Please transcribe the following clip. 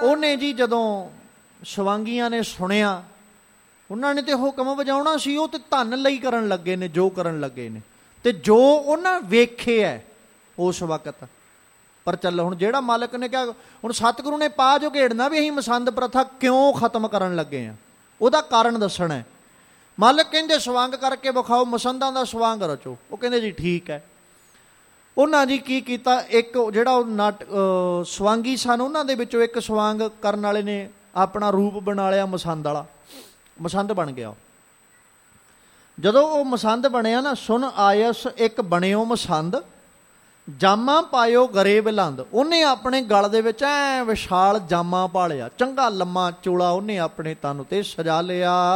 ਉਹਨੇ ਜੀ ਜਦੋਂ ਸਵਾਂਗੀਆਂ ਨੇ ਸੁਣਿਆ, ਉਹਨਾਂ ਨੇ ਤੇ ਹੁਕਮ ਵਜਾਉਣਾ ਸੀ, ਉਹ ਤੇ ਧਨ ਲਈ ਕਰਨ ਲੱਗੇ ਨੇ ਜੋ ਕਰਨ ਲੱਗੇ ਨੇ। ਤੇ ਜੋ ਉਹਨਾਂ ਵੇਖਿਆ ਉਸ ਵਕਤ, ਪਰ ਚੱਲ ਹੁਣ ਜਿਹੜਾ ਮਾਲਕ ਨੇ ਕਿਹਾ, ਹੁਣ ਸਤਿਗੁਰੂ ਨੇ ਪਾ ਜੋ ਘੇੜਨਾ ਵੀ ਅਸੀਂ ਮਸੰਦ ਪ੍ਰਥਾ ਕਿਉਂ ਖਤਮ ਕਰਨ ਲੱਗੇ ਹਾਂ, ਉਹਦਾ ਕਾਰਨ ਦੱਸਣਾ ਹੈ। ਮਾਲਕ ਕਹਿੰਦੇ ਸਵਾਂਗ ਕਰਕੇ ਵਿਖਾਓ, ਮਸੰਦਾਂ ਦਾ ਸਵਾਂਗ ਰਚੋ। ਉਹ ਕਹਿੰਦੇ ਜੀ ਠੀਕ ਹੈ। ਉਹਨਾਂ ਜੀ ਕੀ ਕੀਤਾ, ਇੱਕ ਜਿਹੜਾ ਉਹ ਸਵਾਂਗੀ ਸਨ ਉਹਨਾਂ ਦੇ ਵਿੱਚੋਂ ਇੱਕ ਸਵਾਂਗ ਕਰਨ ਵਾਲੇ ਨੇ ਆਪਣਾ ਰੂਪ ਬਣਾ ਲਿਆ ਮਸੰਦ ਵਾਲਾ, ਮਸੰਦ ਬਣ ਗਿਆ। ਜਦੋਂ ਉਹ ਮਸੰਦ ਬਣਿਆ ਨਾ, ਸੁਣ ਆਇਸ ਇੱਕ ਬਣਿਓ ਮਸੰਦ, ਜਾਮਾ ਪਾਇਓ ਗਰੇ ਬਿਲੰਦ। ਉਹਨੇ ਆਪਣੇ ਗਲ ਦੇ ਵਿੱਚ ਐ ਵਿਸ਼ਾਲ ਜਾਮਾ ਪਾ ਲਿਆ, ਚੰਗਾ ਲੰਮਾ ਚੋਲਾ ਉਹਨੇ ਆਪਣੇ ਤਨ ਉੱਤੇ ਸਜਾ ਲਿਆ।